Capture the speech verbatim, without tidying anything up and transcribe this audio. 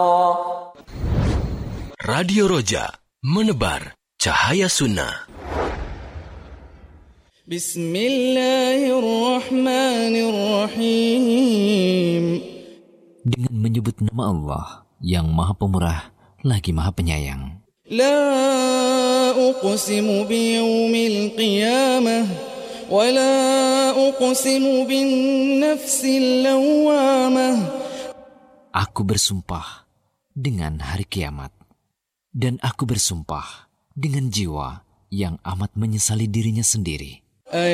Radio Roja, menebar cahaya sunnah. Bismillahirrahmanirrahim. Dengan menyebut nama Allah yang Maha Pemurah lagi Maha Penyayang. La uqsimu biyaumil qiyamah wa la uqsimu bin nafsil lawwamah. Aku bersumpah dengan hari kiamat, dan aku bersumpah dengan jiwa yang amat menyesali dirinya sendiri.